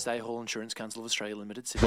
Drysdale Hall Insurance Council of Australia Limited, Sydney.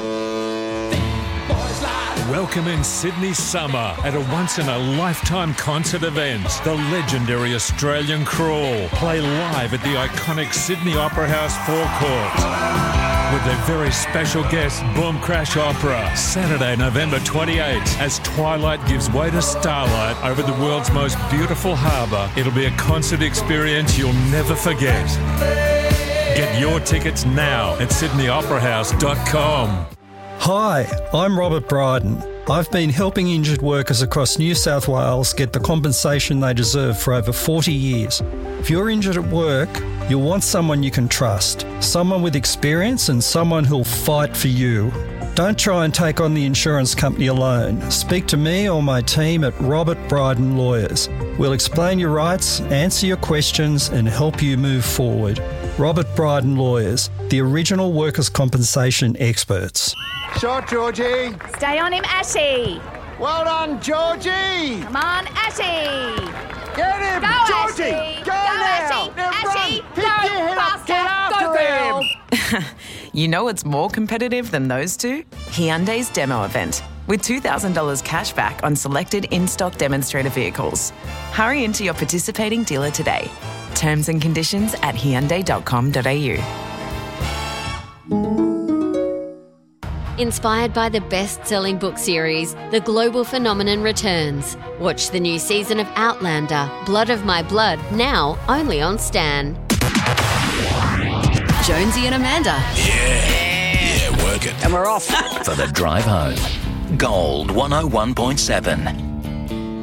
Welcome in Sydney summer at a once-in-a-lifetime concert event. The legendary Australian Crawl play live at the iconic Sydney Opera House forecourt with their very special guest, Boom Crash Opera, Saturday, November 28th, as twilight gives way to starlight over the world's most beautiful harbour. It'll be a concert experience you'll never forget. Get your tickets now at sydneyoperahouse.com. Hi, I'm Robert Bryden. I've been helping injured workers across New South Wales get the compensation they deserve for over 40 years. If you're injured at work, you'll want someone you can trust, someone with experience and someone who'll fight for you. Don't try and take on the insurance company alone. Speak to me or my team at Robert Bryden Lawyers. We'll explain your rights, answer your questions and help you move forward. Robert Bryden Lawyers, the original workers' compensation experts. Shot, Georgie. Stay on him, Ashy. Well done, Georgie. Come on, Ashy. Get him, Go, Georgie. Ashy. Go now. Now Ashy. run. Pick your head up. Get after him. You know what's more competitive than those two? Hyundai's demo event, with $2,000 cash back on selected in-stock demonstrator vehicles. Hurry into your participating dealer today. Terms and conditions at hyundai.com.au. Inspired by the best-selling book series, The Global Phenomenon returns. Watch the new season of Outlander, Blood of My Blood, now only on Stan. Jonesy and Amanda. Yeah, work it. And we're off. For the drive home. Gold 101.7.